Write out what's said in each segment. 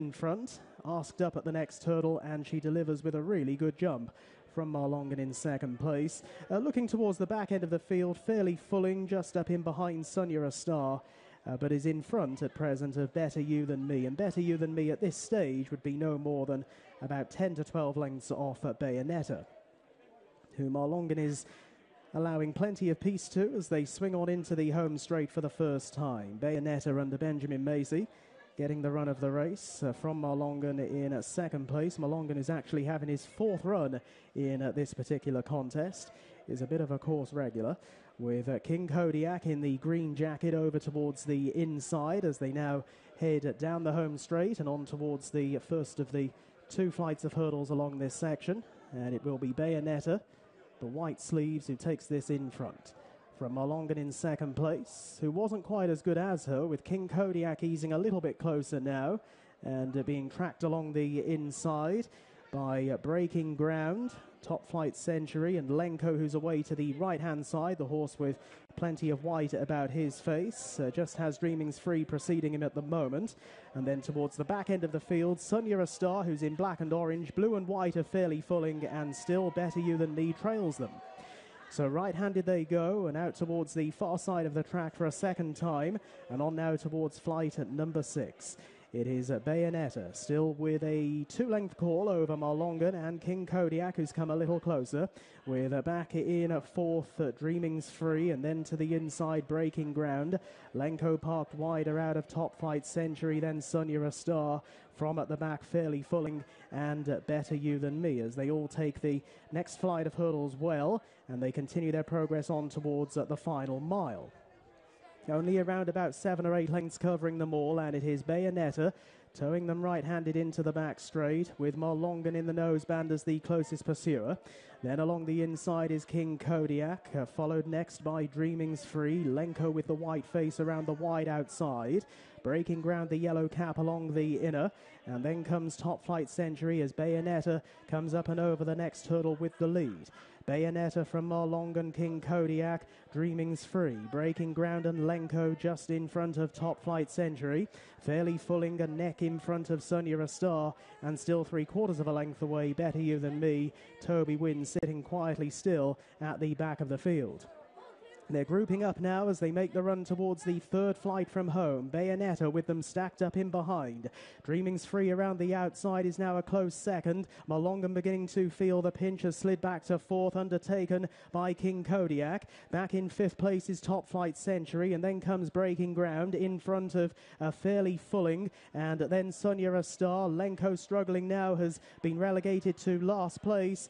in front, asked up at the next hurdle, and she delivers with a really good jump from Marlongan in second place. Looking towards the back end of the field, fairly fulling, just up in behind Sonia Star, but is in front at present of Better You Than Me. And Better You Than Me at this stage would be no more than about 10 to 12 lengths off at Bayonetta, who Marlongan is allowing plenty of peace to as they swing on into the home straight for the first time. Bayonetta under Benjamin Macy getting the run of the race from Marlongan in second place. Marlongan is actually having his fourth run in this particular contest. Is a bit of a course regular, with King Kodiak in the green jacket over towards the inside as they now head down the home straight and on towards the first of the two flights of hurdles along this section. And it will be Bayonetta, the white sleeves, who takes this in front. From Marlongan in second place, who wasn't quite as good as her, with King Kodiak easing a little bit closer now and being tracked along the inside by Breaking Ground, Top Flight Century, and Lenko, who's away to the right-hand side, the horse with plenty of white about his face. Just has Dreaming's Free preceding him at the moment. And then towards the back end of the field, Sonia Star, who's in black and orange, blue and white are fairly fulling, and still Better You Than Me trails them. So right-handed they go, and out towards the far side of the track for a second time, and on now towards flight at number 6. It is Bayonetta, still with a two-length call over Marlongan and King Kodiak, who's come a little closer, with back in at fourth, Dreaming's Free, and then to the inside, Breaking Ground. Lenko parked wider out of Top Flight Century, then Sonia Star from at the back, fairly fulling, and Better You Than Me, as they all take the next flight of hurdles well, and they continue their progress on towards the final mile. Only around about 7 or 8 lengths covering them all, and it is Bayonetta towing them right-handed into the back straight, with Marlongan in the noseband as the closest pursuer. Then along the inside is King Kodiak, followed next by Dreaming's Free, Lenko with the white face around the wide outside, Breaking Ground the yellow cap along the inner, and then comes Top Flight Century as Bayonetta comes up and over the next hurdle with the lead. Bayonetta from Marlongan, King Kodiak, Dreaming's Free, Breaking Ground and Lenko just in front of Top Flight Century, fairly fulling a neck in front of Sonia Star, and still 3/4 of a length away, Better You Than Me. Toby Wynn sitting quietly still at the back of the field. They're grouping up now as they make the run towards the third flight from home. Bayonetta with them stacked up in behind. Dreaming's Free around the outside is now a close second. Marlongan beginning to feel the pinch, has slid back to fourth, undertaken by King Kodiak. Back in fifth place is Top Flight Century, and then comes Breaking Ground in front of fairly fulling, and then Sonia Star. Lenko struggling now, has been relegated to last place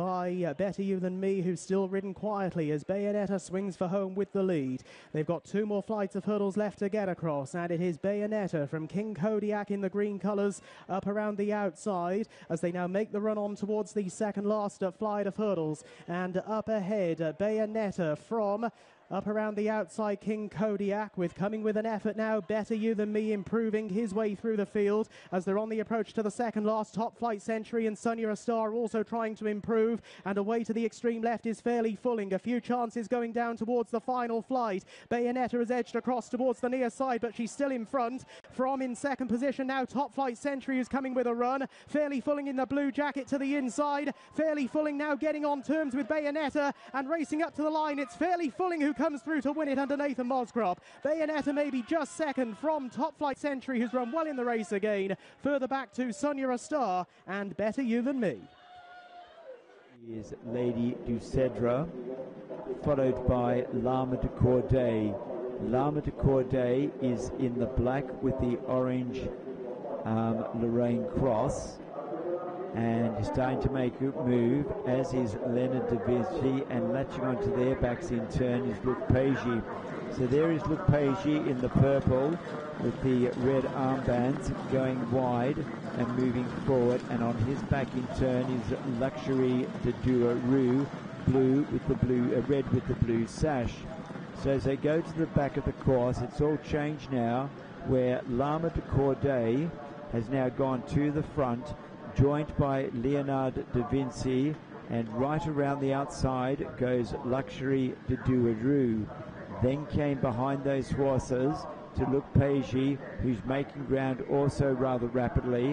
by Better You Than Me, who's still ridden quietly as Bayonetta swings for home with the lead. They've got 2 more flights of hurdles left to get across, and it is Bayonetta from King Kodiak in the green colours up around the outside as they now make the run on towards the second last flight of hurdles. And up ahead, Bayonetta from up around the outside, King Kodiak, with coming with an effort now, Better You Than Me improving his way through the field as they're on the approach to the second last. Top Flight Century and Sonia Star also trying to improve, and away to the extreme left is fairly fulling. A few chances going down towards the final flight. Bayonetta has edged across towards the near side, but she's still in front. From in second position now, Top Flight Century is coming with a run. Fairly fulling in the blue jacket to the inside. Fairly fulling now getting on terms with Bayonetta and racing up to the line. It's Fairly Fulling who comes through to win it under Nathan Mosgrop. Bayonetta maybe just second from Top Flight Century, who's run well in the race again. Further back to Sonia Star and Better You Than Me. Is Lady Ducedra, followed by Lama de Corday. Lama de Corday is in the black with the orange Lorraine Cross, and is starting to make a move, as is Leonard de Vinci, and latching onto their backs in turn is Luc Pagey. So there is Luc Pagey in the purple with the red armbands going wide and moving forward, and on his back in turn is Luxury de Douarou, blue with the blue, red with the blue sash. So as they go to the back of the course, it's all changed now, where Lama de Corday has now gone to the front, joined by Leonard de Vinci, and right around the outside goes Luxury de Douarou. Then came behind those horses to Luke Pagey, who's making ground also rather rapidly.